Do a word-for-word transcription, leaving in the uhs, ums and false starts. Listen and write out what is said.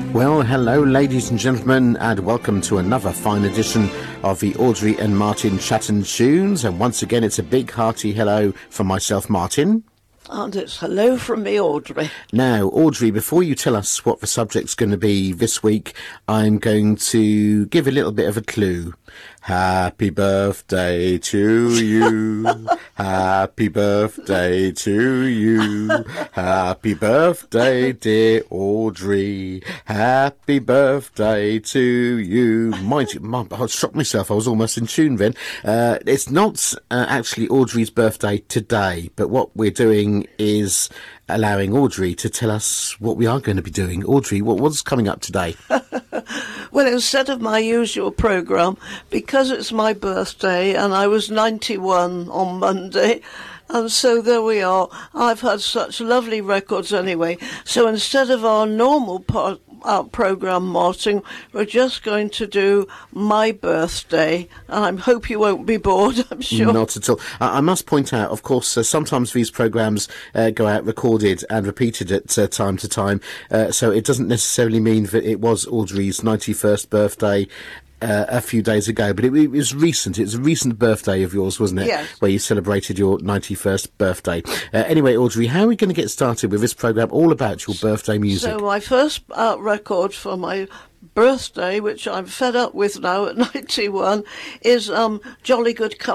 Well, hello, ladies and gentlemen, and welcome to another fine edition of the Audrey and Martin Chattin' Tunes. And once again, it's a big hearty hello from myself, Martin. And it's hello from me, Audrey. Now, Audrey, before you tell us what the subject's going to be this week, I'm going to give a little bit of a clue. Happy birthday to you. Happy birthday to you. Happy birthday, dear Audrey. Happy birthday to you. Mind you, my, I shocked myself. I was almost in tune then. Uh, it's not uh, actually Audrey's birthday today, but what we're doing is allowing Audrey to tell us what we are going to be doing. Audrey, what, what's coming up today? Well, instead of my usual programme, because it's my birthday and I was ninety-one on Monday, and so there we are. I've had such lovely records anyway. So instead of our normal part, our programme, Martin, we're just going to do my birthday. And I hope you won't be bored, I'm sure. Not at all. I, I must point out, of course, uh, sometimes these programmes uh, go out recorded and repeated at uh, time to time. Uh, so it doesn't necessarily mean that it was Audrey's ninety-first birthday Uh, a few days ago, but it, it was recent. It was a recent birthday of yours, wasn't it? Yes. Where you celebrated your ninety-first birthday. Uh, anyway, Audrey, how are we going to get started with this programme all about your birthday music? So my first uh, record for my birthday, which I'm fed up with now at ninety-one, is um, Jolly Good Company.